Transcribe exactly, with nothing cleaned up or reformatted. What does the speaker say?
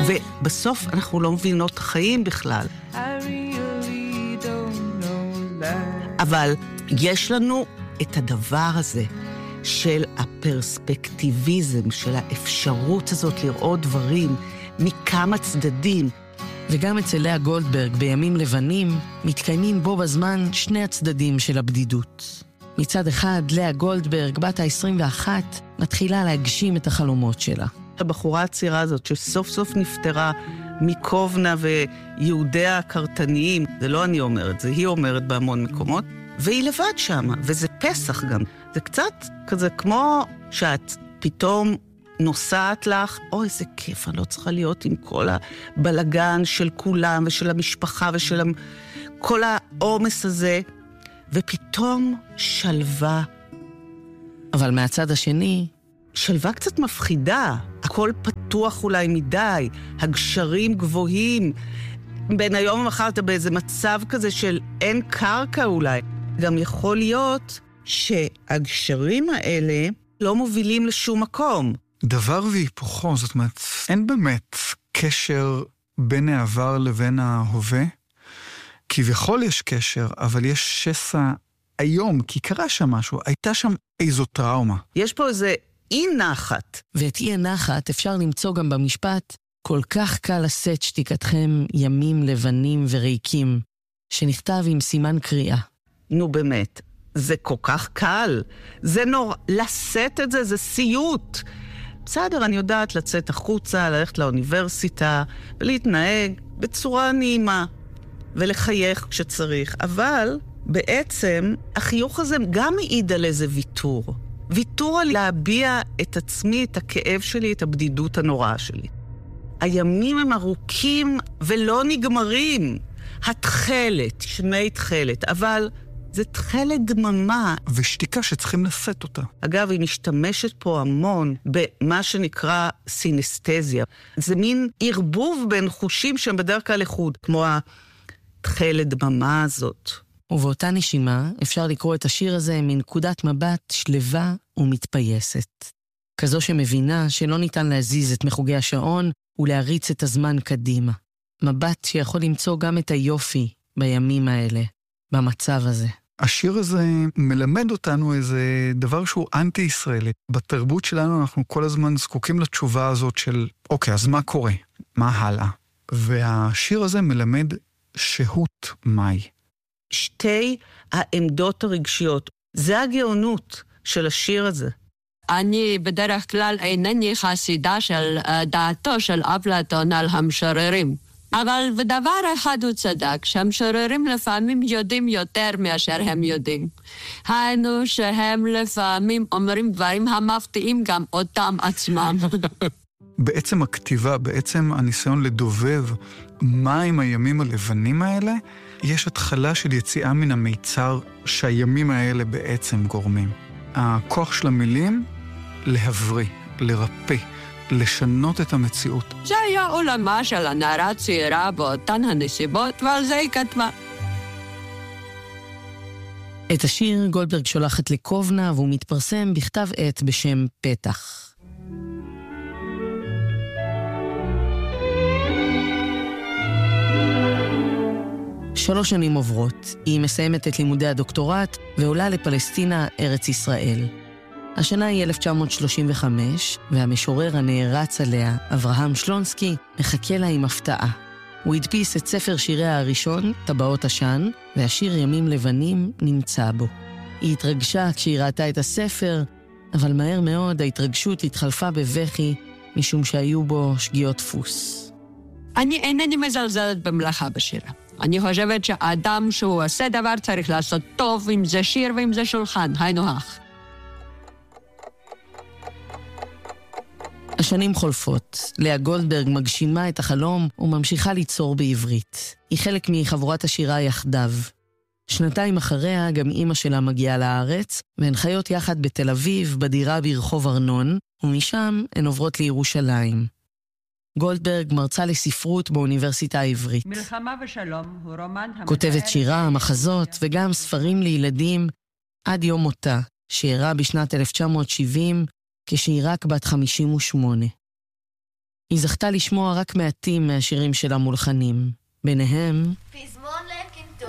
ובסוף אנחנו לא מבינות את החיים בכלל. אבל יש לנו את הדבר הזה של הפרספקטיביזם, של האפשרות הזאת לראות דברים מכמה צדדים. וגם אצל לאה גולדברג בימים לבנים מתקיימים בו בזמן שני הצדדים של הבדידות. מצד אחד, לאה גולדברג, בת ה-עשרים ואחת, מתחילה להגשים את החלומות שלה. הבחורה הצעירה הזאת שסוף סוף נפטרה מקובנה ויהודיה הקרטניים, זה לא אני אומרת, זה היא אומרת בהמון מקומות, והיא לבד שם, וזה פסח גם. זה קצת כזה כמו שאת פתאום נוסעת לך, אוי, איזה כיף, אני לא צריכה להיות עם כל הבלגן של כולם ושל המשפחה ושל כל העומס הזה, ופתאום שלווה. אבל מהצד השני, שלווה קצת מפחידה, הכל פתוח אולי מדי, הגשרים גבוהים, בין היום ומחר אתה באיזה מצב כזה של אין קרקע אולי. גם יכול להיות שהגשרים האלה לא מובילים לשום מקום. דבר והיפוכו, זאת אומרת, אין באמת קשר בין העבר לבין ההווה. כביכול יש קשר, אבל יש שסע היום, כי קרה שם משהו, הייתה שם איזו טראומה. יש פה איזה אי נחת. ואת אי הנחת אפשר למצוא גם במשפט, כל כך קל לשאת שתיקתכם ימים לבנים וריקים, שנכתב עם סימן קריאה. נו באמת, זה כל כך קל. זה נורא, לשאת את זה, זה סיוט. בסדר, אני יודעת לצאת החוצה, ללכת לאוניברסיטה, ולהתנהג בצורה נעימה, ולחייך כשצריך. אבל בעצם החיוך הזה גם מעיד על איזה ויתור. ויתור על להביע את עצמי, את הכאב שלי, את הבדידות הנוראה שלי. הימים הם ארוכים ולא נגמרים. התחלת, שני תחלת, אבל זה תחלת דממה. ושתיקה שצריכים לשאת אותה. אגב, היא משתמשת פה המון במה שנקרא סינסטזיה. זה מין ערבוב בין חושים שהם בדרך כלל לחוד, כמו התחלת דממה הזאת. ובאותה נשימה אפשר לקרוא את השיר הזה מנקודת מבט שלווה ומתפייסת. כזו שמבינה שלא ניתן להזיז את מחוגי השעון ולהריץ את הזמן קדימה. מבט שיכול למצוא גם את היופי בימים האלה, במצב הזה. השיר הזה מלמד אותנו איזה דבר שהוא אנטי-ישראלי. בתרבות שלנו אנחנו כל הזמן זקוקים לתשובה הזאת של, אוקיי, אז מה קורה? מה הלאה? והשיר הזה מלמד שהות מהי. שתי העמדות הרגשיות. זה הגאונות של השיר הזה. אני בדרך כלל אינני חסידה של דעתו של אפלטון על המשוררים. אבל בדבר אחד הוא צדק, שהמשוררים לפעמים יודעים יותר מאשר הם יודעים. היינו שהם לפעמים אומרים דברים המפתיעים גם אותם עצמם. בעצם הכתיבה, בעצם הניסיון לדובב מה עם הימים הלבנים האלה, יש התחלה של יציאה מן המיצר שהימים האלה בעצם גורמים. הכוח של המילים להבריא, לרפא, לשנות את המציאות. זה היה עולמה של הנערה צעירה באותן הנסיבות, ועל זה היא כתבה. את השיר גולדברג שולחת לקובנה, והוא מתפרסם בכתב עת בשם פתח. שלוש שנים עוברות, היא מסיימת את לימודי הדוקטורט ועולה לפלסטינה, ארץ ישראל. השנה היא אלף תשע מאות שלושים וחמש, והמשורר הנערץ עליה, אברהם שלונסקי, מחכה לה עם הפתעה. הוא הדפיס את ספר שיריה הראשון, טבעות עשן, והשיר ימים לבנים נמצא בו. היא התרגשה כשהיא ראתה את הספר, אבל מהר מאוד ההתרגשות התחלפה בבכי, משום שהיו בו שגיאות דפוס. אני אינני מזלזלת במלאכה בשירה. אני חושבת שהאדם שהוא עושה דבר צריך לעשות טוב, אם זה שיר ואם זה שולחן, היינו הך. השנים חולפות. לאה גולדברג מגשימה את החלום וממשיכה ליצור בעברית. היא חלק מחבורת השירה יחדיו. שנתיים אחריה גם אמא שלה מגיעה לארץ, והן חיות יחד בתל אביב, בדירה ברחוב ארנון, ומשם הן עוברות לירושלים. גולדברג מרצה לספרות באוניברסיטה העברית. מלחמה ושלום הוא רומן כותבת שירה, מחזות וגם ספרים לילדים עד יום מותה, שאירע בשנת אלף תשע מאות שבעים, כשהיא רק בת חמישים ושמונה. היא זכתה לשמוע רק מעטים מהשירים של המולחנים, ביניהם